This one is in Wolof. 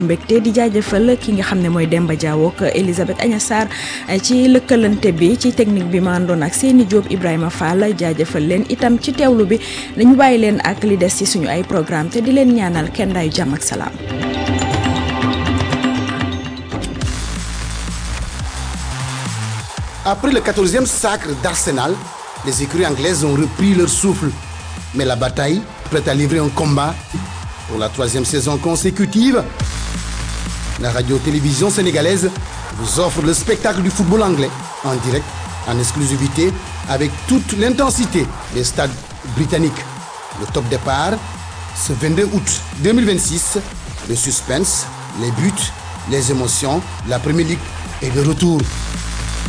mbégte di jaajëfal ki nga xam ne mooy Demba Diawo ak Elisabeth Agna Sarr ci lëkkalante bi ci technique bi ma àndoon ak Seyni Diop Ibrahima Fall jaajëfal leen itam ci teewlu bi dañu bàyyi leen ak li des ci suñu ay programme te di leen ñaanal kenn daayu jàmm ak salaam. Après le 14e sacre d'Arsenal, les écuries anglaises ont repris leur souffle. Mais la bataille, prête à livrer un combat pour la 3e saison consécutive, la radio-télévision sénégalaise vous offre le spectacle du football anglais en direct, en exclusivité, avec toute l'intensité des stades britanniques. Le top départ, ce 22 août 2026, le suspense, les buts, les émotions, la Premier League est de retour.